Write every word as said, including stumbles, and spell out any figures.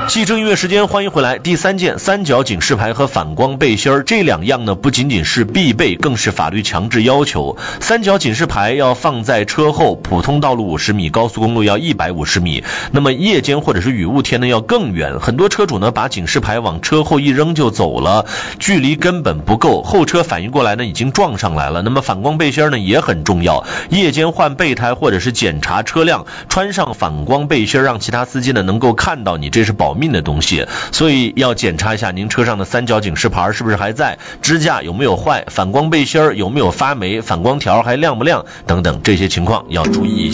记者音乐时间，欢迎回来。第三件，三角警示牌和反光背心儿这两样呢，不仅仅是必备，更是法律强制要求。三角警示牌要放在车后，普通道路五十米，高速公路要一百五十米。那么夜间或者是雨雾天呢，要更远。很多车主呢，把警示牌往车后一扔就走了，距离根本不够，后车反应过来呢，已经撞上来了。那么反光背心儿呢也很重要，夜间换备胎或者是检查车辆，穿上反光背心儿，让其他司机呢能够看到你，这是保命的东西。所以要检查一下您车上的三角警示牌是不是还在，支架有没有坏，反光背心儿有没有发霉，反光条还亮不亮等等，这些情况要注意一下。